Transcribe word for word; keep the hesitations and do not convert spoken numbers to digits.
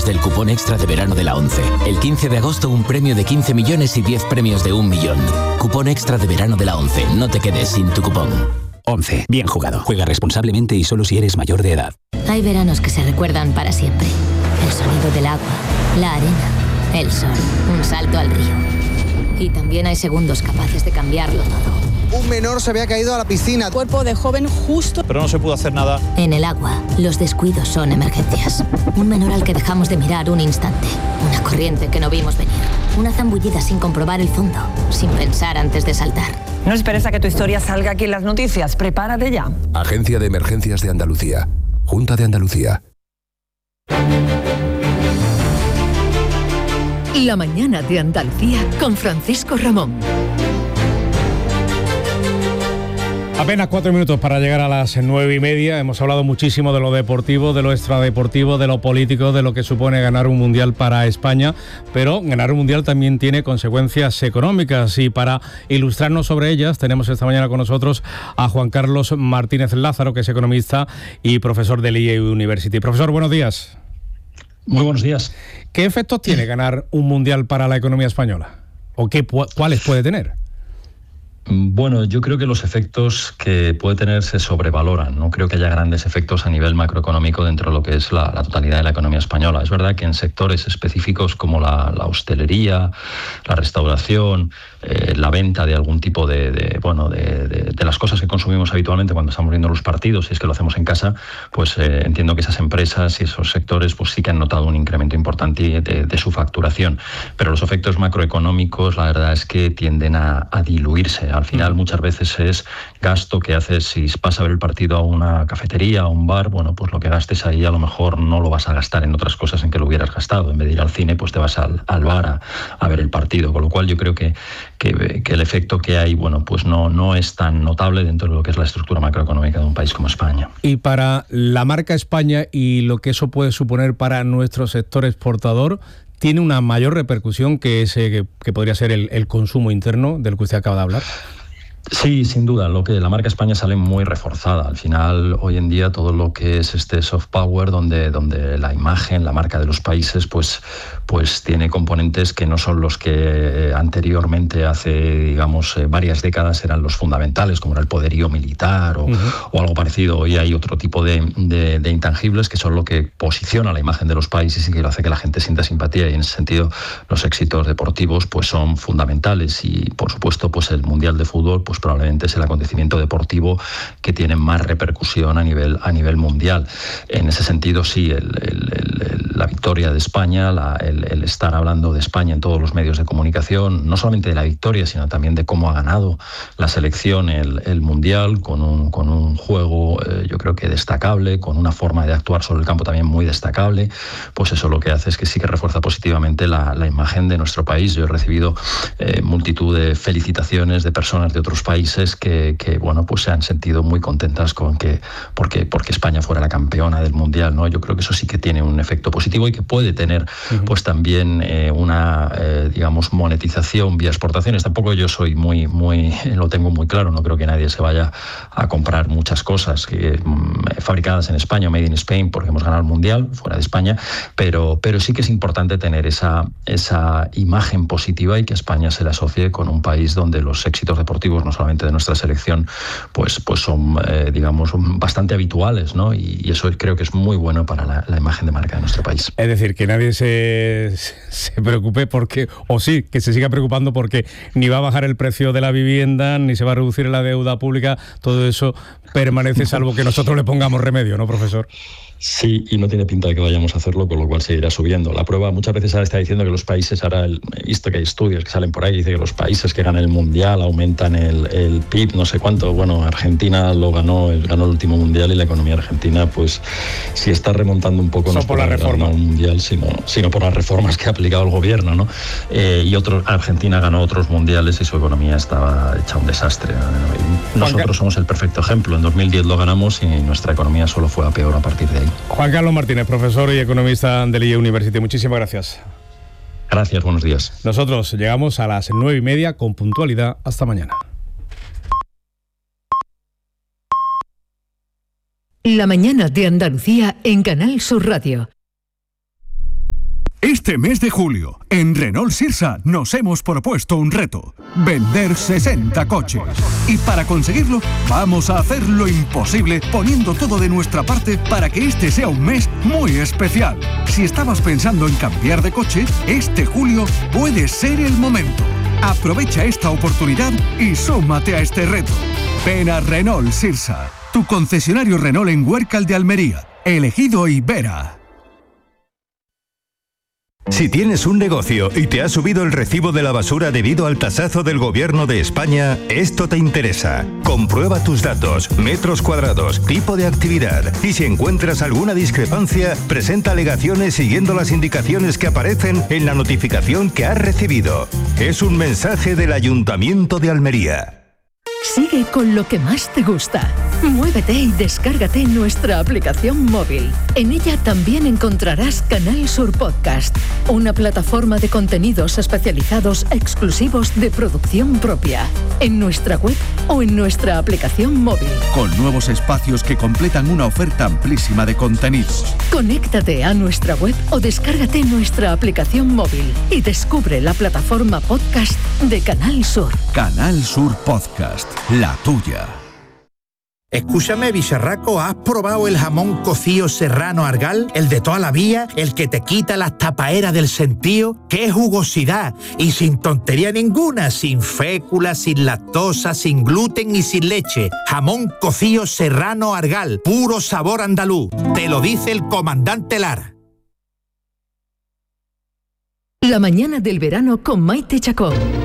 millones del cupón extra de verano de la ONCE. El quince de agosto un premio de quince millones y diez premios de un millón. Cupón extra de verano de la ONCE. No te quedes sin tu cupón. ONCE. Bien jugado. Juega responsablemente y solo si eres mayor de edad. Hay veranos que se recuerdan para siempre. El sonido del agua, la arena, el sol, un salto al río. Y también hay segundos capaces de cambiarlo todo. Un menor se había caído a la piscina. Cuerpo de joven justo. Pero no se pudo hacer nada. En el agua, los descuidos son emergencias. Un menor al que dejamos de mirar un instante. Una corriente que no vimos venir. Una zambullida sin comprobar el fondo. Sin pensar antes de saltar. No esperes a que tu historia salga aquí en las noticias. Prepárate ya. Agencia de Emergencias de Andalucía. Junta de Andalucía. La mañana de Andalucía con Francisco Ramón. Apenas cuatro minutos para llegar a las nueve y media. Hemos hablado muchísimo de lo deportivo, de lo extradeportivo, de lo político, de lo que supone ganar un mundial para España, pero ganar un mundial también tiene consecuencias económicas y para ilustrarnos sobre ellas tenemos esta mañana con nosotros a Juan Carlos Martínez Lázaro, que es economista y profesor del I E University. Profesor, buenos días. Muy buenos días. ¿Qué efectos tiene ganar un mundial para la economía española? ¿O qué, cuáles puede tener? Bueno, yo creo que los efectos que puede tener se sobrevaloran. No creo que haya grandes efectos a nivel macroeconómico dentro de lo que es la, la totalidad de la economía española. Es verdad que en sectores específicos como la, la hostelería, la restauración, eh, la venta de algún tipo de, de bueno, de, de, de las cosas que consumimos habitualmente cuando estamos viendo los partidos, si es que lo hacemos en casa, pues eh, entiendo que esas empresas y esos sectores pues sí que han notado un incremento importante de, de su facturación. Pero los efectos macroeconómicos, la verdad es que tienden a, a diluirse. Al final muchas veces es gasto que haces si vas a ver el partido a una cafetería, a un bar, bueno, pues lo que gastes ahí a lo mejor no lo vas a gastar en otras cosas en que lo hubieras gastado. En vez de ir al cine, pues te vas al, al bar a, a ver el partido. Con lo cual yo creo que, que, que el efecto que hay, bueno, pues no, no es tan notable dentro de lo que es la estructura macroeconómica de un país como España. Y para la marca España y lo que eso puede suponer para nuestro sector exportador, ¿tiene una mayor repercusión que ese que, que podría ser el, el consumo interno del que usted acaba de hablar? Sí, sin duda. Lo que la marca España sale muy reforzada. Al final, hoy en día, todo lo que es este soft power, donde, donde la imagen, la marca de los países, pues, pues tiene componentes que no son los que anteriormente, hace, digamos, eh, varias décadas eran los fundamentales, como era el poderío militar o, uh-huh. o algo parecido. Hoy hay otro tipo de, de, de intangibles que son lo que posiciona la imagen de los países y que lo hace que la gente sienta simpatía. Y en ese sentido, los éxitos deportivos pues son fundamentales. Y, por supuesto, pues el Mundial de Fútbol pues probablemente es el acontecimiento deportivo que tiene más repercusión a nivel, a nivel mundial. En ese sentido, sí, el, el, el, la victoria de España, la, el, el estar hablando de España en todos los medios de comunicación, no solamente de la victoria, sino también de cómo ha ganado la selección el, el Mundial, con un, con un juego, eh, yo creo que destacable, con una forma de actuar sobre el campo también muy destacable, pues eso lo que hace es que sí que refuerza positivamente la, la imagen de nuestro país. Yo he recibido eh, multitud de felicitaciones de personas de otros países que, que bueno, pues se han sentido muy contentas con que porque, porque España fuera la campeona del Mundial, ¿no? Yo creo que eso sí que tiene un efecto positivo y que puede tener uh-huh. pues también eh, una eh, digamos monetización vía exportaciones. Tampoco yo soy muy, muy, lo tengo muy claro, no creo que nadie se vaya a comprar muchas cosas que, mm, fabricadas en España, made in Spain, porque hemos ganado el Mundial fuera de España, pero, pero sí que es importante tener esa, esa imagen positiva y que España se le asocie con un país donde los éxitos deportivos no solamente de nuestra selección, pues, pues son, eh, digamos, bastante habituales, ¿no? Y, y eso creo que es muy bueno para la, la imagen de marca de nuestro país. Es decir, que nadie se, se preocupe porque, o sí, que se siga preocupando porque ni va a bajar el precio de la vivienda, ni se va a reducir la deuda pública, todo eso permanece salvo que nosotros le pongamos remedio, ¿no, profesor? Sí, y no tiene pinta de que vayamos a hacerlo, con lo cual seguirá subiendo. La prueba, muchas veces ahora está diciendo que los países, ahora el, he visto que hay estudios que salen por ahí, dice que los países que ganan el Mundial aumentan el, el P I B, no sé cuánto. Bueno, Argentina lo ganó, el, ganó el último Mundial y la economía argentina, pues sí está remontando un poco, no por la reforma el Mundial, sino, sino por las reformas que ha aplicado el gobierno, ¿no? Eh, y otros, Argentina ganó otros Mundiales y su economía estaba hecha un desastre. Y nosotros somos el perfecto ejemplo. En dos mil diez lo ganamos y nuestra economía solo fue a peor a partir de ahí. Juan Carlos Martínez, profesor y economista del I E University. Muchísimas gracias. Gracias, buenos días. Nosotros llegamos a las nueve y media con puntualidad. Hasta mañana. La mañana de Andalucía en Canal Sur Radio. Este mes de julio, en Renault Sirsa nos hemos propuesto un reto: vender sesenta coches. Y para conseguirlo, vamos a hacer lo imposible poniendo todo de nuestra parte para que este sea un mes muy especial. Si estabas pensando en cambiar de coche, este julio puede ser el momento. Aprovecha esta oportunidad y súmate a este reto. Ven a Renault Sirsa, tu concesionario Renault en Huércal de Almería, Elegido y Vera. Si tienes un negocio y te ha subido el recibo de la basura debido al tasazo del Gobierno de España, esto te interesa. Comprueba tus datos, metros cuadrados, tipo de actividad y si encuentras alguna discrepancia, presenta alegaciones siguiendo las indicaciones que aparecen en la notificación que has recibido. Es un mensaje del Ayuntamiento de Almería. Sigue con lo que más te gusta. Muévete y descárgate nuestra aplicación móvil. En ella también encontrarás Canal Sur Podcast, una plataforma de contenidos especializados exclusivos de producción propia, en nuestra web o en nuestra aplicación móvil. Con nuevos espacios que completan una oferta amplísima de contenidos. Conéctate a nuestra web o descárgate nuestra aplicación móvil y descubre la plataforma podcast de Canal Sur. Canal Sur Podcast, la tuya. Escúchame, bicharraco, ¿has probado el jamón cocido serrano Argal? El de toda la vida, el que te quita las tapaeras del sentido. ¡Qué jugosidad! Y sin tontería ninguna, sin fécula, sin lactosa, sin gluten y sin leche. Jamón cocido serrano Argal, puro sabor andaluz. Te lo dice el comandante Lara. La mañana del verano con Maite Chacón.